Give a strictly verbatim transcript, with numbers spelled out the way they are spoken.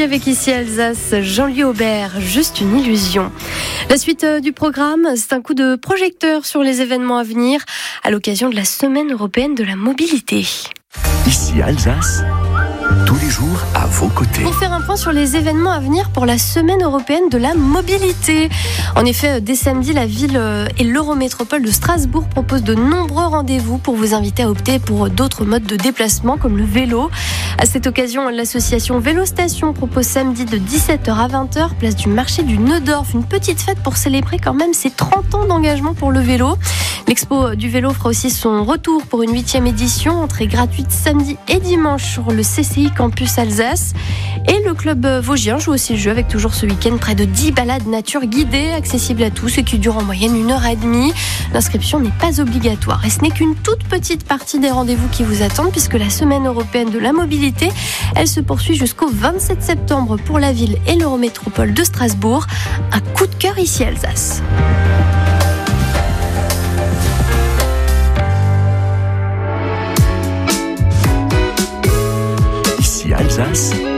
avec ici Alsace, Jean-Louis Aubert, juste une illusion. La suite du programme, c'est un coup de projecteur sur les événements à venir à l'occasion de la Semaine européenne de la mobilité. Ici Alsace, tous les jours à vos côtés. Pour faire un point sur les événements à venir pour la Semaine européenne de la mobilité. En effet, dès samedi, la ville et l'Eurométropole de Strasbourg proposent de nombreux rendez-vous pour vous inviter à opter pour d'autres modes de déplacement comme le vélo. À cette occasion, l'association Vélostation propose samedi de dix-sept heures à vingt heures, place du marché du Neudorf, une petite fête pour célébrer quand même ses trente ans d'engagement pour le vélo. L'expo du vélo fera aussi son retour pour une huitième édition, entrée gratuite samedi et dimanche sur le C C I Campus Alsace. Et le club vosgien joue aussi le jeu avec toujours ce week-end près de dix balades nature guidées, accessibles à tous et qui durent en moyenne une heure et demie. L'inscription n'est pas obligatoire et ce n'est qu'une toute petite partie des rendez-vous qui vous attendent puisque la Semaine européenne de la mobilité, elle se poursuit jusqu'au vingt-sept septembre pour la ville et l'Eurométropole de Strasbourg. Un coup de cœur ici Alsace. Ici Alsace,